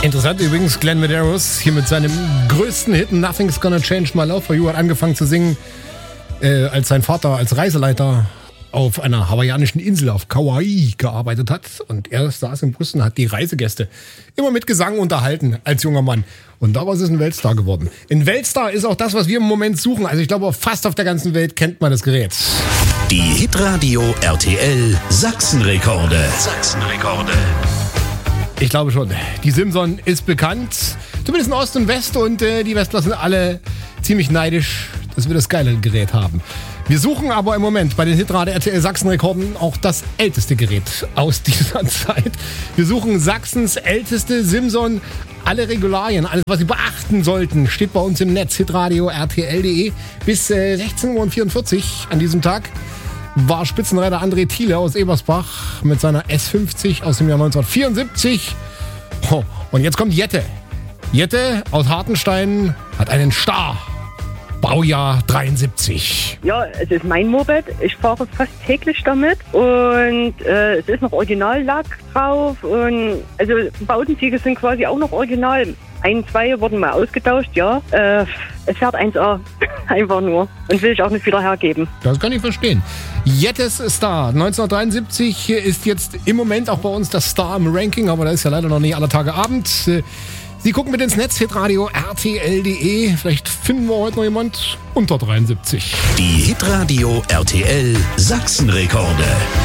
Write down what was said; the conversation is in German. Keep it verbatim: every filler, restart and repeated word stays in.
Interessant übrigens, Glenn Medeiros hier mit seinem größten Hit Nothing's Gonna Change My Love For You hat angefangen zu singen, äh, als sein Vater als Reiseleiter auf einer hawaiianischen Insel auf Kauai gearbeitet hat. Und er saß im Bus und hat die Reisegäste immer mit Gesang unterhalten als junger Mann. Und daraus ist ein Weltstar geworden. Ein Weltstar ist auch das, was wir im Moment suchen. Also ich glaube, fast auf der ganzen Welt kennt man das Gerät. Die Hitradio R T L Sachsenrekorde. Sachsenrekorde. Ich glaube schon. Die Simson ist bekannt. Zumindest in Ost und West. Und äh, die Westler sind alle ziemlich neidisch, dass wir das geile Gerät haben. Wir suchen aber im Moment bei den Hitradio R T L Sachsenrekorden auch das älteste Gerät aus dieser Zeit. Wir suchen Sachsens älteste Simson. Alle Regularien, alles, was Sie beachten sollten, steht bei uns im Netz, hitradio r t l punkt d e. Bis äh, sechzehn Uhr vierundvierzig an diesem Tag war Spitzenreiter André Thiele aus Ebersbach mit seiner S fünfzig aus dem Jahr neunzehnhundertvierundsiebzig. Oh, und jetzt kommt Jette. Jette aus Hartenstein hat einen Star. Baujahr dreiundsiebzig. Ja, es ist mein Moped. Ich fahre fast täglich damit. Und äh, es ist noch Originallack drauf. Und also Bautenziegel sind quasi auch noch original. Ein, zwei wurden mal ausgetauscht, ja. Äh, es fährt eins A. Einfach nur. Und will ich auch nicht wieder hergeben. Das kann ich verstehen. Jettes Star neunzehnhundertdreiundsiebzig ist jetzt im Moment auch bei uns das Star im Ranking. Aber da ist ja leider noch nicht aller Tage Abend. Sie gucken mit ins Netz, hitradio r t l punkt d e. Vielleicht finden wir heute noch jemand unter dreiundsiebzig. Die Hitradio R T L Sachsenrekorde.